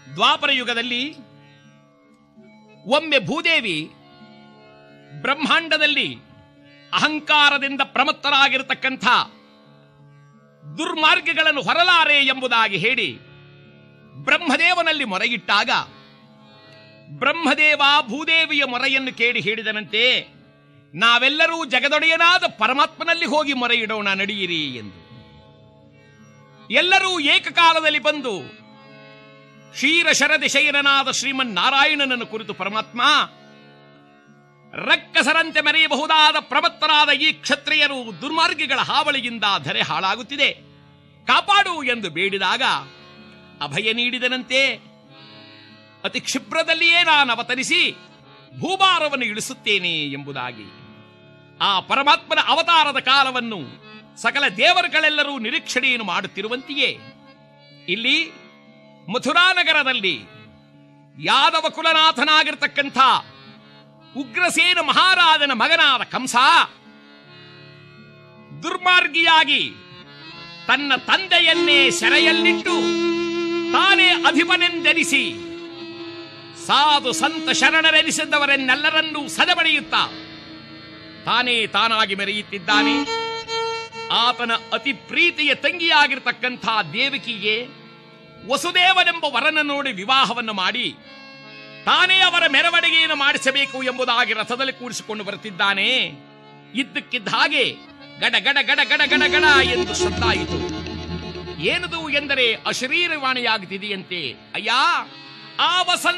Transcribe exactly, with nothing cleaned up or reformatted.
ದ್ವಾಪರ ಯುಗದಲ್ಲಿ ಒಮ್ಮೆ ಭೂದೇವಿ ಬ್ರಹ್ಮಾಂಡದಲ್ಲಿ ಅಹಂಕಾರದಿಂದ ಪ್ರಮತ್ತರಾಗಿರತಕ್ಕಂಥ ದುರ್ಮಾರ್ಗಗಳನ್ನು ಹೊರಲಾರೆ ಎಂಬುದಾಗಿ ಹೇಳಿ ಬ್ರಹ್ಮದೇವನಲ್ಲಿ ಮೊರೆಯಿಟ್ಟಾಗ ಬ್ರಹ್ಮದೇವ ಭೂದೇವಿಯ ಮೊರೆಯನ್ನು ಕೇಳಿ ಹೇಳಿದನಂತೆ, ನಾವೆಲ್ಲರೂ ಜಗದೊಡೆಯನಾದ ಪರಮಾತ್ಮನಲ್ಲಿ ಹೋಗಿ ಮೊರೆ ಇಡೋಣ, ನಡೆಯಿರಿ ಎಂದು. ಎಲ್ಲರೂ ಏಕಕಾಲದಲ್ಲಿ ಬಂದು ಕ್ಷೀರಶರದಿಶಯನಾದ ಶ್ರೀಮನ್ ನಾರಾಯಣನನ್ನು ಕುರಿತು, ಪರಮಾತ್ಮ, ರಕ್ಕಸರಂತೆ ಮೆರೆಯಬಹುದಾದ ಪ್ರಮತ್ತರಾದ ಈ ಕ್ಷತ್ರಿಯರು ದುರ್ಮಾರ್ಗಿಗಳ ಹಾವಳಿಯಿಂದ ಧರೆ ಹಾಳಾಗುತ್ತಿದೆ, ಕಾಪಾಡು ಎಂದು ಬೇಡಿದಾಗ ಅಭಯ ನೀಡಿದನಂತೆ. ಅತಿ ಕ್ಷಿಪ್ರದಲ್ಲಿಯೇ ನಾನು ಅವತರಿಸಿ ಭೂಭಾರವನ್ನು ಇಳಿಸುತ್ತೇನೆ ಎಂಬುದಾಗಿ. ಆ ಪರಮಾತ್ಮನ ಅವತಾರದ ಕಾಲವನ್ನು ಸಕಲ ದೇವರುಗಳೆಲ್ಲರೂ ನಿರೀಕ್ಷಣೆಯನ್ನು ಮಾಡುತ್ತಿರುವಂತೆಯೇ ಇಲ್ಲಿ ಮಥುರಾನಗರದಲ್ಲಿ ಯಾದವ ಕುಲನಾಥನಾಗಿರ್ತಕ್ಕಂಥ ಉಗ್ರಸೇನ ಮಹಾರಾಜನ ಮಗನಾದ ಕಂಸ ದುರ್ಮಾರ್ಗಿಯಾಗಿ ತನ್ನ ತಂದೆಯನ್ನೇ ಸೆರೆಯಲ್ಲಿಟ್ಟು ತಾನೇ ಅಧಿಪನೆಂದೆನಿಸಿ ಸಾಧು ಸಂತ ಶರಣರೆನಿಸಿದವರನ್ನೆಲ್ಲರನ್ನೂ ಸದೆಬಡಿಯುತ್ತಾ ತಾನೇ ತಾನಾಗಿ ಮೆರೆಯುತ್ತಿದ್ದಾನೆ. ಆತನ ಅತಿ ಪ್ರೀತಿಯ ತಂಗಿಯಾಗಿರ್ತಕ್ಕಂಥ ದೇವಕಿಗೆ ವಸುದೇವನೆಂಬ ವರನ ನೋಡಿ ವಿವಾಹವನ್ನು ಮಾಡಿ ತಾನೇ ಅವರ ಮೆರವಣಿಗೆಯನ್ನು ಮಾಡಿಸಬೇಕು ಎಂಬುದಾಗಿ ರಥದಲ್ಲಿ ಕೂಡಿಸಿಕೊಂಡು ಬರುತ್ತಿದ್ದಾನೆ. ಇದ್ದಕ್ಕಿದ್ದ ಹಾಗೆ ಗಡ ಗಡ ಗಡ ಗಡ ಗಡ ಗಡ ಎಂದು ಶಬ್ದಾಯಿತು. ಏನದು ಎಂದರೆ ಅಶರೀರವಾಣಿಯಾಗುತ್ತಿದೆಯಂತೆ. ಅಯ್ಯ, ಆ ವಸಂತ